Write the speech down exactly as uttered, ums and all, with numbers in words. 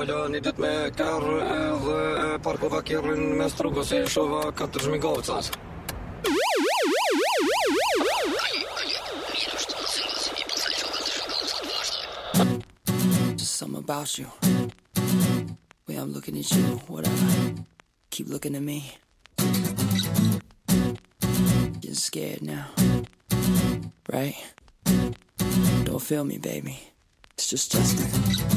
Vaja nyt me kärr parkova kirrin me strugosi shova katters mi govcas. Just something about you. Way I'm looking at you, whatever. Keep looking at me. Getting scared now. Right? Don't feel me, baby. It's just Justin.